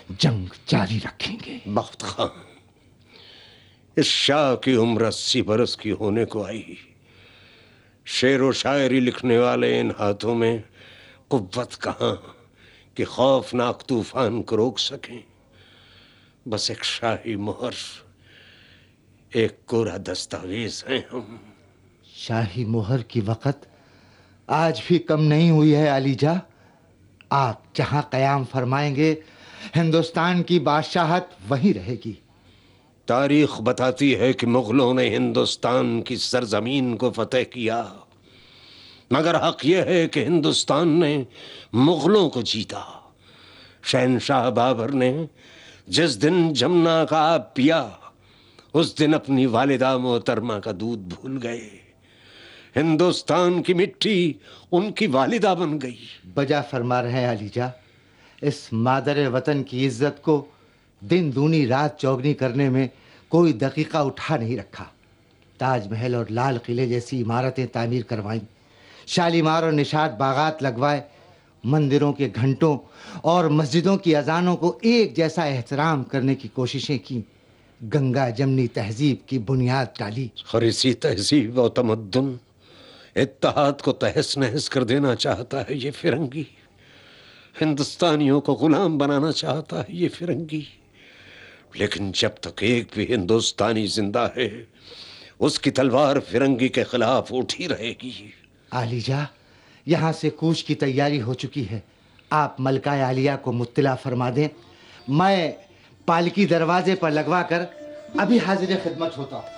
جنگ جاری رکھیں گے۔ بخت خان، اس شاہ کی عمر 80 برس کی ہونے کو آئی، شعر و شاعری لکھنے والے ان ہاتھوں میں قوت کہاں کہ خوفناک طوفان کو روک سکیں؟ بس ایک شاہی مہر، ایک کوڑا دستاویز ہیں ہم۔ شاہی مہر کی وقت آج بھی کم نہیں ہوئی ہے علی جاں۔ آپ جہاں قیام فرمائیں گے ہندوستان کی بادشاہت وہیں رہے گی۔ تاریخ بتاتی ہے کہ مغلوں نے ہندوستان کی سرزمین کو فتح کیا، مگر حق یہ ہے کہ ہندوستان نے مغلوں کو جیتا۔ شہنشاہ بابر نے جس دن جمنا کا آب پیا، اس دن اپنی والدہ محترمہ کا دودھ بھول گئے۔ ہندوستان کی مٹی ان کی والدہ بن گئی۔ بجا فرما رہے ہیں علی جاں، اس مادر وطن کی عزت کو دن دونی رات چوگنی کرنے میں کوئی دقیقہ اٹھا نہیں رکھا۔ تاج محل اور لال قلعے جیسی عمارتیں تعمیر کروائیں، شالیمار اور نشاط باغات لگوائے، مندروں کے گھنٹوں اور مسجدوں کی اذانوں کو ایک جیسا احترام کرنے کی کوششیں کی، گنگا جمنی تہذیب کی بنیاد ڈالی۔ خریسی تہذیب و تمدن اتحاد کو تہس نہس کر دینا چاہتا ہے یہ فرنگی، ہندوستانیوں کو غلام بنانا چاہتا ہے یہ فرنگی، لیکن جب تک ایک بھی ہندوستانی زندہ ہے اس کی تلوار فرنگی کے خلاف اٹھی رہے گی۔ علی جاں، یہاں سے کوچ کی تیاری ہو چکی ہے، آپ ملکہ عالیہ کو مطلع فرما دیں، میں پالکی دروازے پر لگوا کر ابھی حاضر خدمت ہوتا ہوں۔